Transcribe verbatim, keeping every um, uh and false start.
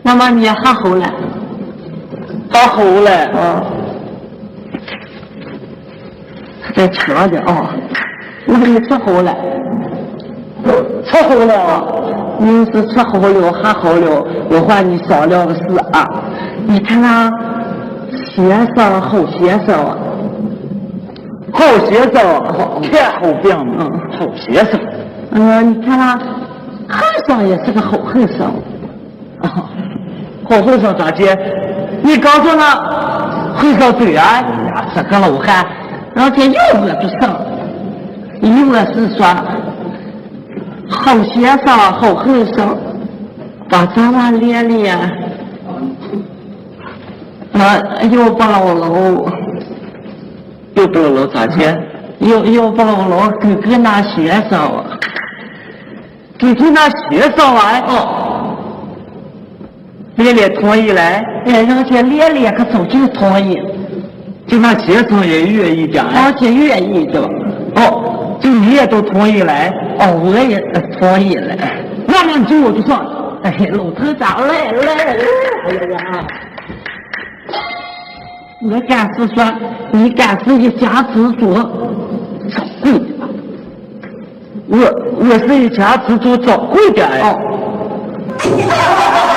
那么你还好了？ 还好了？ 哦，在车的哦，那你吃好了？ 吃好了啊？ 你是吃好了还好了？我和你商量个事啊，你看那先生好先生啊。 好先生，看好病，嗯，好先生。 嗯，你看啦，和尚也是个好和尚。 啊，好和尚咋接？你刚说那和尚对啊，呀，这个老汉， 而且又我不上，因为是说好先生好和尚，把咱们练练，啊，又不老老。 又不老咋接？ 又又不老老跟跟那学生， 跟跟那学生啊， 哦， 连连同意来， 哎，人家连连个早就同意， 就那学生也愿意讲， 而且愿意的， 哦，就你也都同意来， 哦，我也同意了， 那么就我就说， 哎，老头子来来来，哎呀。我干是说，你干是一家之主，掌柜的。 我我是一家之主，掌柜的哎。 哦。